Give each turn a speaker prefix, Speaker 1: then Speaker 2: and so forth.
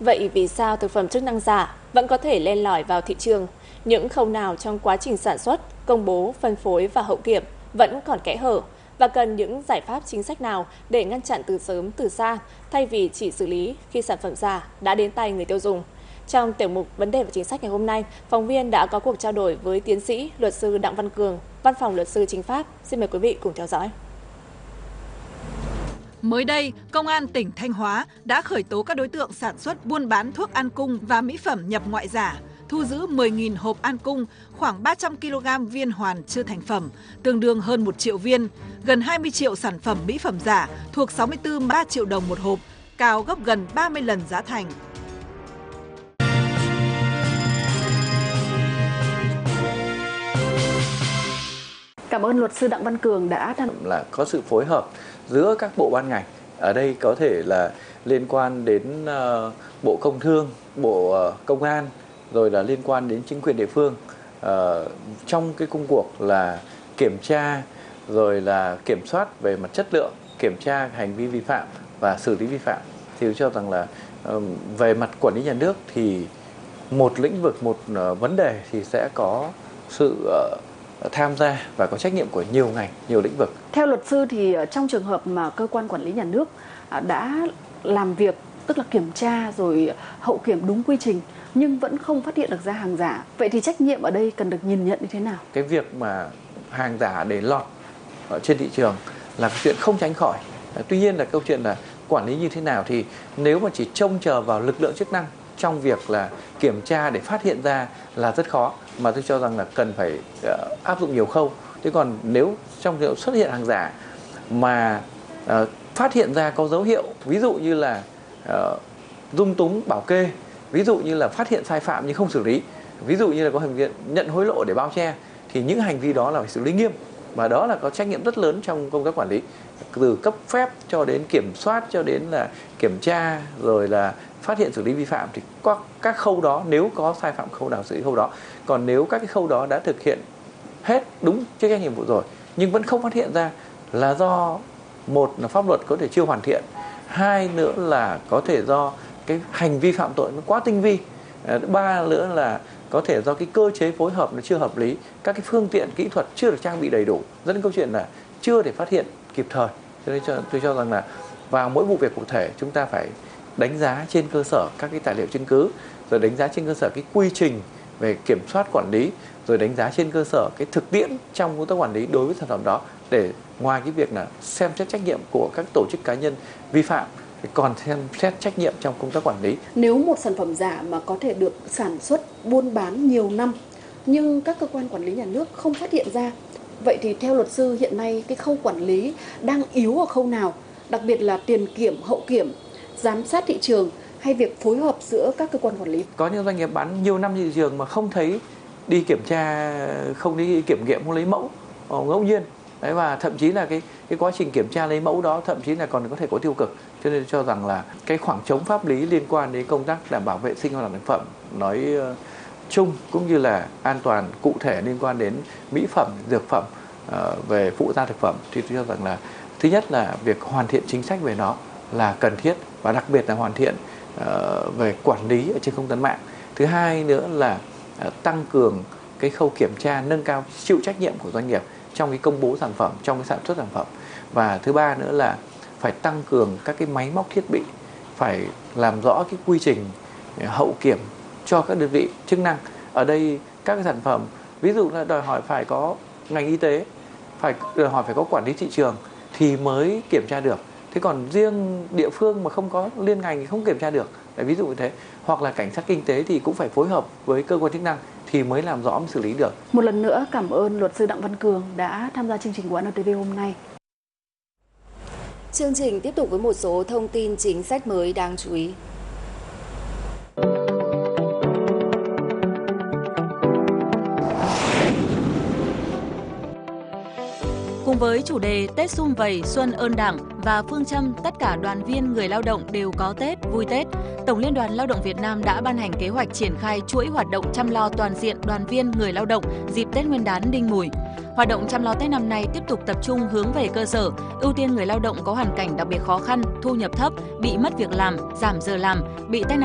Speaker 1: Vậy vì sao thực phẩm chức năng giả vẫn có thể len lỏi vào thị trường? Những khâu nào trong quá trình sản xuất, công bố, phân phối và hậu kiểm vẫn còn kẽ hở? Và cần những giải pháp chính sách nào để ngăn chặn từ sớm từ xa, thay vì chỉ xử lý khi sản phẩm giả đã đến tay người tiêu dùng? Trong tiểu mục Vấn đề và Chính sách ngày hôm nay, phóng viên đã có cuộc trao đổi với tiến sĩ, luật sư Đặng Văn Cường, Văn phòng Luật sư Chính pháp. Xin mời quý vị cùng theo dõi.
Speaker 2: Mới đây, Công an tỉnh Thanh Hóa đã khởi tố các đối tượng sản xuất buôn bán thuốc an cung và mỹ phẩm nhập ngoại giả, thu giữ 10.000 hộp an cung, khoảng 300 kg viên hoàn chưa thành phẩm, tương đương hơn 1 triệu viên, gần 20 triệu sản phẩm mỹ phẩm giả thuộc 64,3 triệu đồng một hộp, cao gấp gần 30 lần giá thành.
Speaker 3: Cảm ơn luật sư Đặng Văn Cường đã
Speaker 4: là có sự phối hợp giữa các bộ ban ngành. Ở đây có thể là liên quan đến Bộ Công Thương, Bộ Công an, rồi là liên quan đến chính quyền địa phương trong cái công cuộc là kiểm tra, rồi là kiểm soát về mặt chất lượng, kiểm tra hành vi vi phạm và xử lý vi phạm. Thì tôi cho rằng là về mặt quản lý nhà nước thì một lĩnh vực, một vấn đề thì sẽ có sự tham gia và có trách nhiệm của nhiều ngành, nhiều lĩnh vực.
Speaker 3: Theo luật sư thì trong trường hợp mà cơ quan quản lý nhà nước đã làm việc, tức là kiểm tra rồi hậu kiểm đúng quy trình, nhưng vẫn không phát hiện được ra hàng giả, vậy thì trách nhiệm ở đây cần được nhìn nhận như thế nào?
Speaker 4: Cái việc mà hàng giả để lọt ở trên thị trường là cái chuyện không tránh khỏi. Tuy nhiên là câu chuyện là quản lý như thế nào, thì nếu mà chỉ trông chờ vào lực lượng chức năng trong việc là kiểm tra để phát hiện ra là rất khó, mà tôi cho rằng là cần phải áp dụng nhiều khâu. Thế còn nếu trong trường hợp xuất hiện hàng giả mà phát hiện ra có dấu hiệu, ví dụ như là dung túng bảo kê, ví dụ như là phát hiện sai phạm nhưng không xử lý, ví dụ như là có hành vi nhận hối lộ để bao che, thì những hành vi đó là phải xử lý nghiêm, và đó là có trách nhiệm rất lớn trong công tác quản lý, từ cấp phép cho đến kiểm soát, cho đến là kiểm tra, rồi là phát hiện xử lý vi phạm. Thì các khâu đó, nếu có sai phạm khâu nào xử lý khâu đó. Còn nếu các cái khâu đó đã thực hiện hết đúng chức trách nhiệm vụ rồi nhưng vẫn không phát hiện ra, là do một là pháp luật có thể chưa hoàn thiện, hai nữa là có thể do cái hành vi phạm tội nó quá tinh vi, ba nữa là có thể do cái cơ chế phối hợp nó chưa hợp lý, các cái phương tiện kỹ thuật chưa được trang bị đầy đủ, dẫn đến câu chuyện là chưa thể phát hiện kịp thời. Cho nên tôi cho rằng là vào mỗi vụ việc cụ thể chúng ta phải đánh giá trên cơ sở các cái tài liệu chứng cứ, rồi đánh giá trên cơ sở cái quy trình về kiểm soát quản lý, rồi đánh giá trên cơ sở cái thực tiễn trong công tác quản lý đối với sản phẩm đó, để ngoài cái việc là xem xét trách nhiệm của các tổ chức cá nhân vi phạm thì còn xem xét trách nhiệm trong công tác quản lý.
Speaker 3: Nếu một sản phẩm giả mà có thể được sản xuất buôn bán nhiều năm nhưng các cơ quan quản lý nhà nước không phát hiện ra, vậy thì theo luật sư hiện nay cái khâu quản lý đang yếu ở khâu nào, đặc biệt là tiền kiểm, hậu kiểm, giám sát thị trường hay việc phối hợp giữa các cơ quan quản lý?
Speaker 4: Có những doanh nghiệp bán nhiều năm trên thị trường mà không thấy đi kiểm tra, không đi kiểm nghiệm, không lấy mẫu ngẫu nhiên. Đấy, và thậm chí là cái quá trình kiểm tra lấy mẫu đó thậm chí là còn có thể có tiêu cực. Cho nên cho rằng là cái khoảng trống pháp lý liên quan đến công tác đảm bảo vệ sinh an toàn thực phẩm nói chung, cũng như là an toàn cụ thể liên quan đến mỹ phẩm, dược phẩm, về phụ gia thực phẩm, thì tôi cho rằng là thứ nhất là việc hoàn thiện chính sách về nó là cần thiết, và đặc biệt là hoàn thiện về quản lý ở trên không gian mạng. Thứ hai nữa là tăng cường cái khâu kiểm tra, nâng cao chịu trách nhiệm của doanh nghiệp trong cái công bố sản phẩm, trong cái sản xuất sản phẩm. Và thứ ba nữa là phải tăng cường các cái máy móc thiết bị, phải làm rõ cái quy trình hậu kiểm cho các đơn vị chức năng. Ở đây các cái sản phẩm ví dụ là đòi hỏi phải có ngành y tế, đòi hỏi phải có quản lý thị trường thì mới kiểm tra được. Thế còn riêng địa phương mà không có liên ngành thì không kiểm tra được. Ví dụ như thế. Hoặc là cảnh sát kinh tế thì cũng phải phối hợp với cơ quan chức năng thì mới làm rõ, mới xử lý được.
Speaker 3: Một lần nữa cảm ơn luật sư Đặng Văn Cường đã tham gia chương trình của ANTV hôm nay.
Speaker 1: Chương trình tiếp tục với một số thông tin chính sách mới đáng chú ý.
Speaker 2: Cùng với chủ đề Tết Sum Vầy Xuân Ơn Đảng và phương châm tất cả đoàn viên người lao động đều có Tết, vui Tết, Tổng Liên đoàn Lao động Việt Nam đã ban hành kế hoạch triển khai chuỗi hoạt động chăm lo toàn diện đoàn viên người lao động dịp Tết Nguyên đán Đinh Mùi. Hoạt động chăm lo Tết năm nay tiếp tục tập trung hướng về cơ sở, ưu tiên người lao động có hoàn cảnh đặc biệt khó khăn, thu nhập thấp, bị mất việc làm, giảm giờ làm, bị tai nạn